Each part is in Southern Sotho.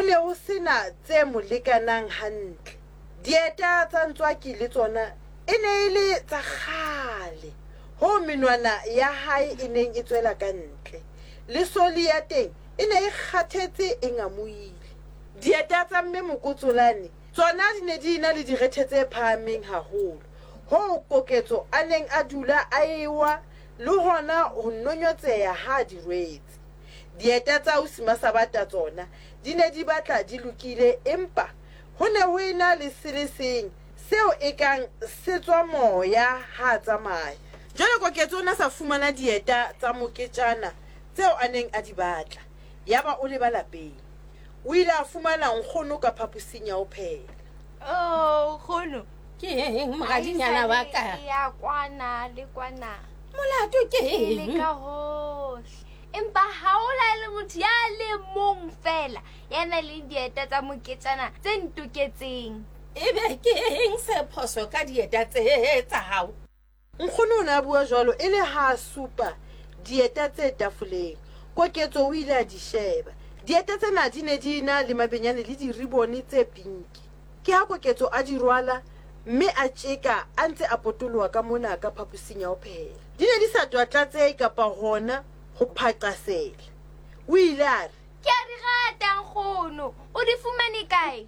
ne o sena tse mo lekanang hantle. Dieta tsa ntswaki le tsona e ne e le tsa kgale. Ho menwana ya hae e neng e tswela ka ntle. Le soli ya teng e ne e kgathetse e ngamoile. Dieta tsa mme Mokotsolane tsona di ne di na le direthe tse phahameng haholo. Ho koketso a neng a dula a ewa le hona ho nonyotseha ha di rwetse. Dieta tsa Usimasabata tsona di ne di batla di lokile, empa ho ne ho ena le seleseng seo e kang se tswa moya ha tsamaya. Jwale koketso ona sa fumana dieta tsa moketjana tseo a neng a di batla. Yaba o le ba lapeng. O ile a fumana nkgono ka phaposing ya ho phela. Oh, nkgono. Ke eng mogadinyana wa ka? Ya kwana le kwana. Molato ke eng? Le ka hohle. Empa ha o la le motho ya le mong fela ya na le dieta tsa moketjana tse ntoketseng. Ebe ke eng se phoso ka dieta tse tsa hao? Nkgono o ne a bua jwalo e le ha a supa dieta tse tafoleng. Koketso o ile a di sheba. Dieta tsena di ne di na le mabenyane le diribone tse pinki. Ke ha Koketso a di rwala mme a tjeka a ntse a potoloha ka mona ka phaposing ya ho phela. Di ne di sa twatlatse kapa hona ho phaqasela. O ile a re, ke a di rata nkgono. O di fumane kae?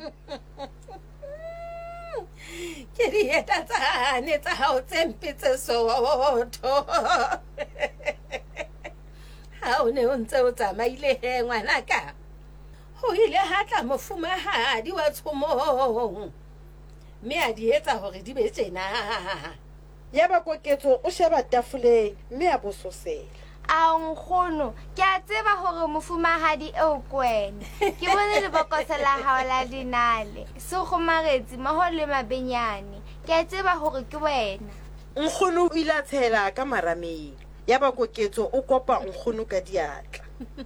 Ke dieta tsane tsa hao tse mpe tse sotho. Ha o ne o ntse o tsamaile he ngwanaka. Ho ile ha tla mofumahadi wa tshomong. Mme a di etsa hore di be tjena. Yaba Koketso o sheba tafoleng mme a bososela. A nkgono, ke a tseba hore mofumahadi eo ke wena. Ke bone lebokoso la hao la dinale. Se kgomaretsi mmoho le mabenyane. Ke a tseba hore ke wena. Nkgono o ile a tshela ka marameng. Yaba Koketso o kopa nkgono ka diatla.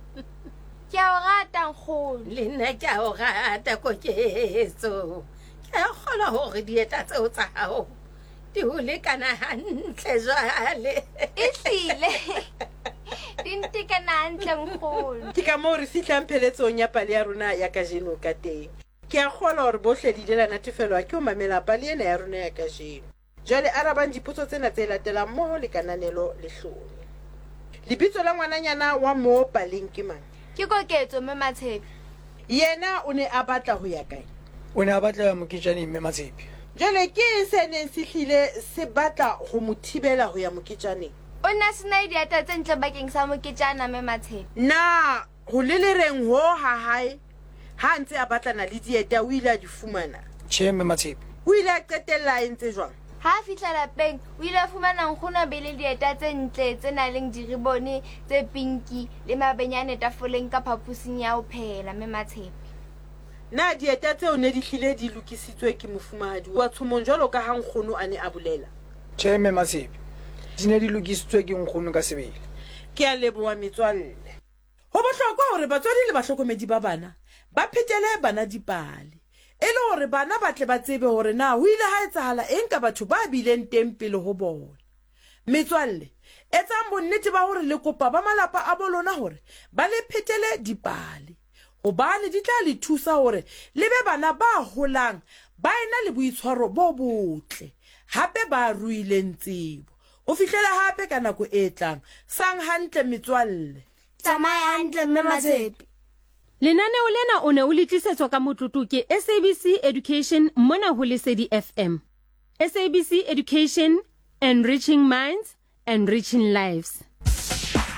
Ke a o rata nkgono. Le nna ke a o rata Koketso. Ke a kgolwa hore dieta tseo tsa hao di ho lekana hantle jwale. Ehlile. Di ntekana hantle nkgono. Ke ka moo re fihlang pheletsong ya pale ya rona ya kajeno ka teng. Ke a kgolwa hore bohle di ile la natefelwa ke ho mamela pale ena ya rona ya kajeno. Jwale arabang dipotso tsena tse latelang mmoho le kananelo le hlone. Lebitso la ngwananyana wa mo paleng ke mang? Ke Koketso mme Matshepi. Yena o ne a batla ho ya kae? O ne a batla moketjaneng mme Matshepi. Jwale ke se neng se hlile se batla ho mo thibela ho ya moketjaneng? O na sena dieta tse ntle bakeng sa moketjana mme Matshepi. Na ho le lereng ho ha hae ha ntse a batlana le dieta o ile a di fumana? Tjhe mme Matshepi. O ile a qetella a entse jwang? Ha a fihla lapeng o ile a fumana nkgono be le dieta tse ntle tse nang le diribone tse pinki le mabenyane tafoleng ka phaposing ya ho phela mme Matshepi. Na dieta tseo ne di hlile di lokisitswe ke mofumahadi wa tshomong jwalo ka ha nkgono a ne a bolela? Tjhe mme Matshepi. Di ne di lokisitswe ke nkgono ka sebele. Ke a leboha metswalle. Ho bohlokwa hore batswadi le bahlokomedi ba bana ba phetele bana dipale. E le hore bana ba tle ba tsebe hore na ho ile ha etsahala eng ka batho ba bileng teng pele ho bona. Metswalle, etsang bonnete ba hore le kopa ba malapa a bolona hore ba le phetele dipale. Hobane di tla le thusa hore le be bana ba holang ba ena le boitshwaro bo botle, hape ba ruileng tsebo. O fihlela hape ka nako e tlang. Sang hantle metswalle. Tsamaya hantle mme Matshepi. Lenaneo lena o ne o le tlisetswa ka motlotlo ke SABC Education mona ho Lesedi FM. SABC Education, enriching minds, enriching lives.